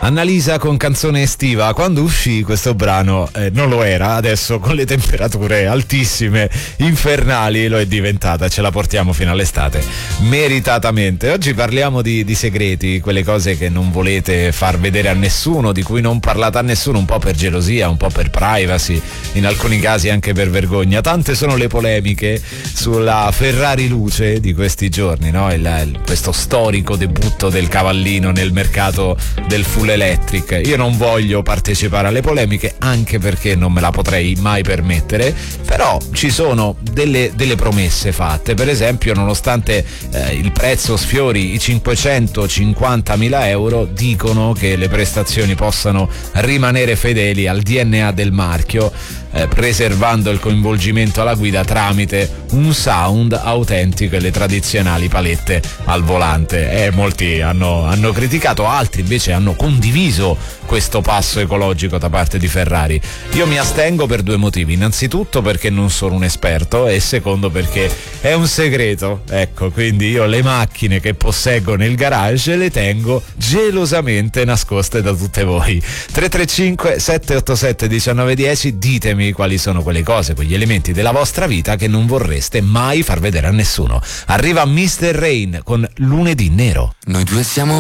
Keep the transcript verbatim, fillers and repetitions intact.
Annalisa con Canzone estiva. Quando uscì questo brano eh, non lo era, adesso con le temperature altissime, infernali, lo è diventata. Ce la portiamo fino all'estate, meritatamente. Oggi parliamo di, di segreti, quelle cose che non volete far vedere a nessuno, di cui non parlate a nessuno, un po' per gelosia, un po' per privacy, in alcuni casi anche per vergogna. Tante sono le polemiche sulla Ferrari Luce di questi giorni, no? Il, il, questo storico debutto del cavallino nel mercato del full electric. Io non voglio partecipare alle polemiche, anche perché non me la potrei mai permettere, però ci sono delle, delle promesse fatte. Per esempio, nonostante eh, il prezzo sfiori i cinquecentocinquantamila euro, dicono che le prestazioni possano rimanere fedeli al D N A del marchio, eh, preservando il coinvolgimento alla guida tramite un sound autentico e le tradizionali palette al volante. Eh, molti hanno, hanno criticato, altri invece hanno condiviso questo passo ecologico da parte di Ferrari. Io mi astengo per due motivi: innanzitutto perché non sono un esperto, e secondo perché è un segreto, ecco. Quindi io le macchine che posseggo nel garage le tengo gelosamente nascoste da tutte voi. Tre tre cinque sette otto sette uno nove uno zero, ditemi quali sono quelle cose, quegli elementi della vostra vita che non vorreste mai far vedere a nessuno. Arriva mister Rain con Lunedì Nero. Noi due siamo